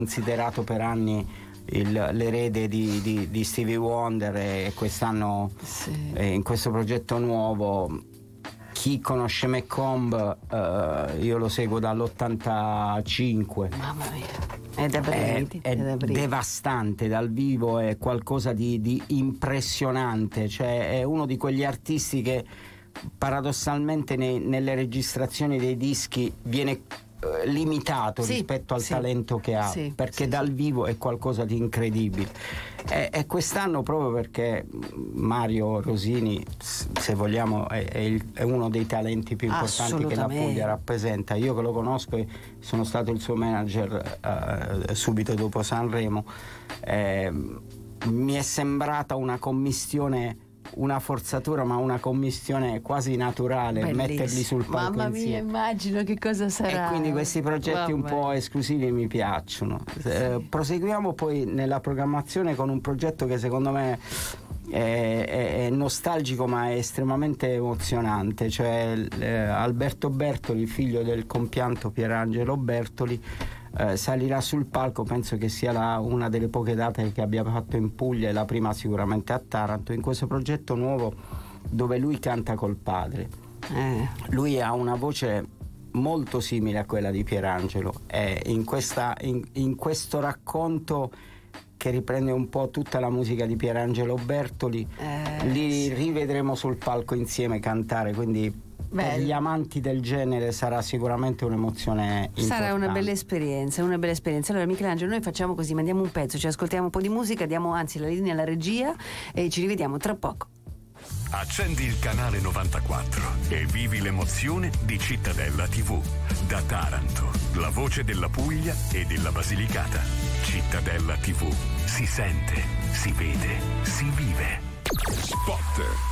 considerato per anni l'erede di Stevie Wonder, e quest'anno in questo progetto nuovo. Chi conosce McComb, io lo seguo dall'85. Mamma mia, è devastante dal vivo, è qualcosa di impressionante, cioè è uno di quegli artisti che paradossalmente nelle registrazioni dei dischi viene limitato rispetto al talento che ha, perché dal vivo è qualcosa di incredibile. E quest'anno, proprio perché Mario Rosini, se vogliamo, è uno dei talenti più importanti che la Puglia rappresenta. Io che lo conosco e sono stato il suo manager subito dopo Sanremo, mi è sembrata una commistione, una forzatura, ma una commistione quasi naturale. Bellissimo. Metterli sul palco mamma insieme. Mia, immagino che cosa sarà. E quindi questi progetti un po' esclusivi mi piacciono. Proseguiamo poi nella programmazione con un progetto che secondo me è nostalgico ma è estremamente emozionante, cioè Alberto Bertoli, figlio del compianto Pierangelo Bertoli, salirà sul palco. Penso che sia una delle poche date che abbia fatto in Puglia, e la prima sicuramente a Taranto, in questo progetto nuovo dove lui canta col padre. Lui ha una voce molto simile a quella di Pierangelo, e in questo racconto che riprende un po' tutta la musica di Pierangelo Bertoli, li rivedremo sul palco insieme cantare, quindi per gli amanti del genere sarà sicuramente un'emozione importante. Sarà una bella esperienza. Allora Michelangelo, noi facciamo così, mandiamo un pezzo, ci ascoltiamo un po' di musica, diamo anzi la linea alla regia e ci rivediamo tra poco. Accendi il canale 94 e vivi l'emozione di Cittadella TV. Da Taranto, la voce della Puglia e della Basilicata. Cittadella TV. Si sente, si vede, si vive. Spot.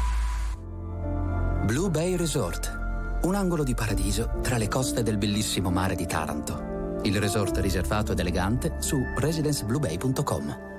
Blue Bay Resort, un angolo di paradiso tra le coste del bellissimo mare di Taranto. Il resort riservato ed elegante su residencebluebay.com.